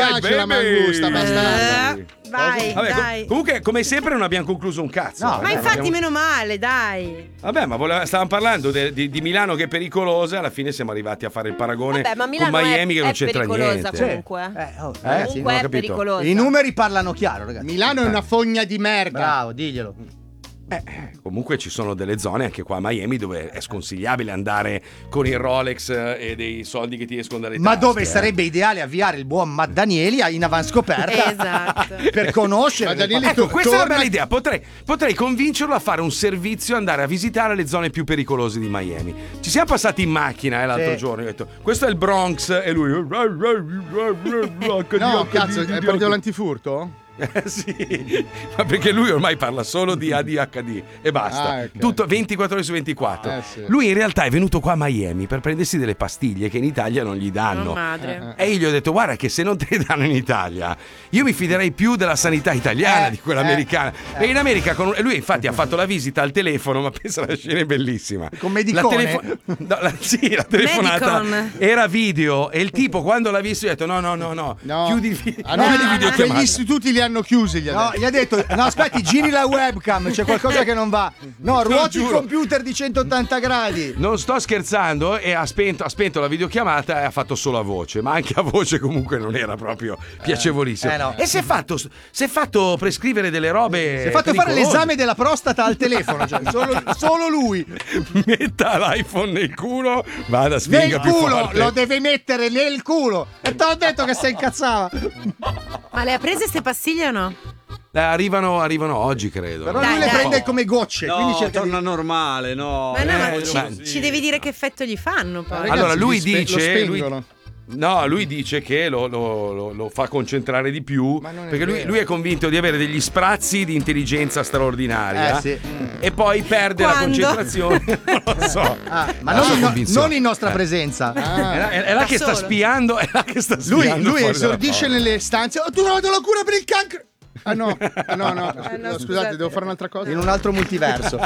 piace la mangusta, bastardo. Vai, Vabbè, dai. comunque, come sempre, non abbiamo concluso un cazzo. No, ma infatti, meno male, dai. Vabbè, ma stavamo parlando di Milano che è pericolosa. Alla fine siamo arrivati a fare il paragone ma con Miami che non c'entra pericolosa niente. comunque. Sì, non ho Comunque è capito. pericolosa. I numeri parlano chiaro, ragazzi. Milano è una fogna di merda. Bravo, diglielo. Comunque ci sono delle zone anche qua a Miami dove è sconsigliabile andare con il Rolex e dei soldi che ti escono dalle tasche. Ma dove sarebbe ideale avviare il buon Matt Danieli in avanscoperta. Esatto. Per conoscere. Ecco, questa è una bella idea. Potrei convincerlo a fare un servizio, andare a visitare le zone più pericolose di Miami. Ci siamo passati in macchina l'altro giorno. Ho detto, questo è il Bronx e lui. No, cazzo, è partito l'antifurto? Sì, ma perché lui ormai parla solo di ADHD e basta. Okay. Tutto 24 ore su 24. Sì. Lui in realtà è venuto qua a Miami per prendersi delle pastiglie che in Italia non gli danno. Oh, madre. E io gli ho detto, guarda che se non te le danno in Italia, io mi fiderei più della sanità italiana di quella americana. E in America, e lui infatti ha fatto la visita al telefono, ma pensa, la scena è bellissima. Con Medicone? La telefonata Medicon. era video e il tipo quando l'ha visto gli ha detto no, chiudi il A nome di quegli istituti li hanno chiusi. No, gli ha detto, no, aspetti, giri la webcam, c'è qualcosa che non va. No, ruoti il giuro. computer di 180 gradi. Non sto scherzando, e ha spento la videochiamata e ha fatto solo a voce, ma anche a voce comunque non era proprio piacevolissimo. no. E si è fatto prescrivere delle robe. Si è fatto fare pericolose. l'esame della prostata al telefono, cioè solo lui. Metta l'iPhone nel culo, vada, spinga Nel più culo, forte. lo deve mettere nel culo. E te l'ho detto che si incazzava. Ma le ha prese queste pastiglie o no? Arrivano oggi, credo. Però Dai, lui le dai. prende come gocce, quindi No, cerca torna normale, no. Ma no, ma sì. ci devi dire che effetto gli fanno poi. Ragazzi, Allora lui lo dice spengono. lui dice che lo fa concentrare di più Ma non è perché vero. lui è convinto di avere degli sprazzi di intelligenza straordinaria sì. e poi perde la Quando? concentrazione. Non lo so. ma La sua non convinzione. in nostra presenza. È là Da che sta solo. spiando, è là che sta spiando. Lui fuori esordisce dalla nelle stanze. Oh, tu non hai dato la cura per il cancro. No. no, Scusate, scusate. devo fare un'altra cosa. In un altro multiverso.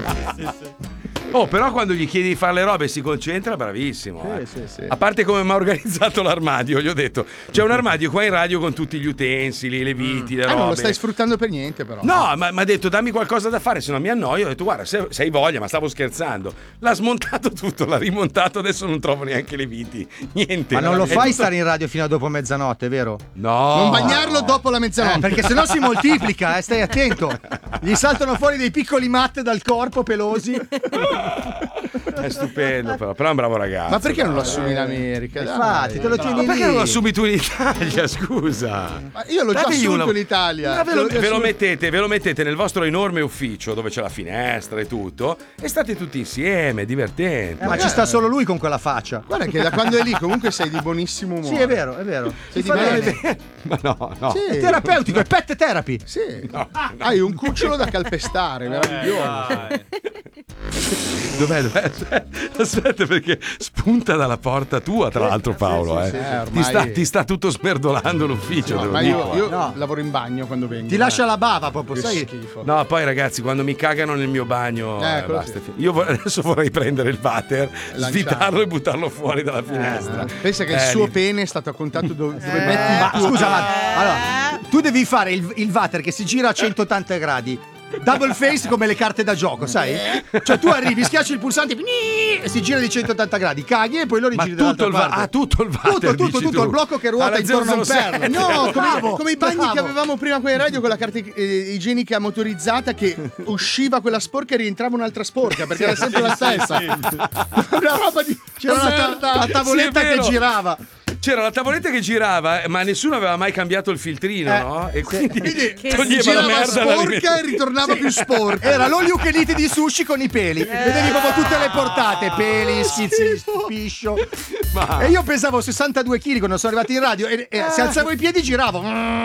Oh, però quando gli chiedi di fare le robe e si concentra, bravissimo. Sì. A parte come mi ha organizzato l'armadio, gli ho detto, c'è un armadio qua in radio con tutti gli utensili, le viti, le robe. Non lo stai sfruttando per niente, però. No, ma mi ha detto dammi qualcosa da fare, se no mi annoio. Ho detto guarda, se hai voglia, ma stavo scherzando. L'ha smontato tutto, l'ha rimontato, adesso non trovo neanche le viti. Niente. Ma non lo È fai tutto- stare in radio fino a dopo mezzanotte, vero? No. Non bagnarlo dopo la mezzanotte. Perché sennò si moltiplica, stai attento. Gli saltano fuori dei piccoli matte dal corpo pelosi. È stupendo, però è un bravo ragazzo. Ma perché non lo dai. assumi in America? Dai. Infatti, te lo tieni Ma lì. perché non lo assumi tu in Italia, scusa? Ma io l'ho già Dategli assunto una- in Italia. Ma ve lo mettete nel vostro enorme ufficio dove c'è la finestra e tutto e state tutti insieme, divertenti. Ma ci sta solo lui con quella faccia. Guarda che da quando è lì comunque sei di buonissimo umore. Sì, è vero, è vero. Sei Ti di fa bene. bene. Ma no. Sì. È terapeutico, è pet therapy. Sì. Hai un cucciolo da calpestare, meraviglioso. Dov'è? Aspetta, perché spunta dalla porta tua, tra l'altro, Paolo. sì, eh. Ti sta tutto smerdolando l'ufficio. No, te lo ma dico. io No. lavoro in bagno quando vengo. Ti lascia la bava proprio, Che sai? schifo. No, poi ragazzi, quando mi cagano nel mio bagno, quello basta. sì. Io adesso vorrei prendere il water, Lanciarlo. svitarlo e buttarlo fuori dalla finestra. Pensa che il suo lì- pene è stato a contatto dove metti Ma il tuo scusa, pene. ma allora, tu devi fare il water che si gira a 180 gradi. Double face come le carte da gioco, sai? Cioè tu arrivi, schiacci il pulsante e si gira di 180 gradi, caghi e poi lo Ma rigiri tutto dall'altra parte. tutto il water. Tutto, dici tu. il blocco che ruota Alla intorno a un 007. perno. No, Bravo, come i bagni che bravo. avevamo prima qua in radio con la carta igienica motorizzata che usciva quella sporca e rientrava un'altra sporca perché era sempre la stessa. Una roba di C'era la tavoletta Sì, è che vero. girava. C'era la tavoletta che girava, ma nessuno aveva mai cambiato il filtrino, no? E quindi si toglieva la girava merda alla sporca e ritornava più sporca. Era l'all you can eat di sushi con i peli. Vedevi proprio tutte le portate, peli, schizzi, piscio. Ma- E io pesavo 62 kg quando sono arrivato in radio e se alzavo i piedi giravo.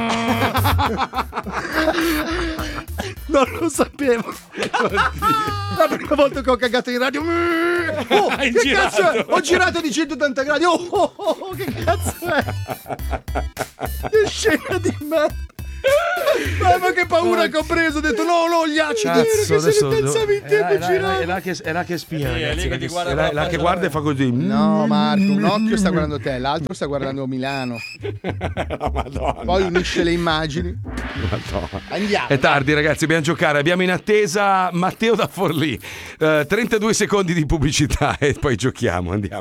Non lo sapevo. La prima volta che ho cagato in radio. Oh, Hai che girato. cazzo è? Ho girato di 180 gradi. Oh, che cazzo è? Che scena di merda. Mamma che paura che ho preso, ho detto no, gli acidi. Cazzo, Che se ne pensava in tempo girava. è là che spia, Sì, è ragazzi. lì che ti guarda È con la là che faccia guarda e fa così. No, Marco, un occhio sta guardando te, l'altro sta guardando Milano. La Madonna. Poi unisce le immagini. Madonna. Andiamo. È tardi, ragazzi, dobbiamo giocare. Abbiamo in attesa Matteo da Forlì. 32 secondi di pubblicità e poi giochiamo. Andiamo.